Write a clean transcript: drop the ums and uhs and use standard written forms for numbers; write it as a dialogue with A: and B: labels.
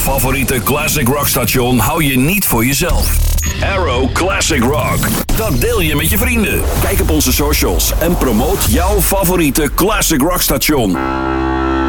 A: favoriete classic rock station hou je niet voor jezelf. Arrow Classic Rock. Dat deel je met je vrienden. Kijk op onze socials en promoot jouw favoriete classic rock station.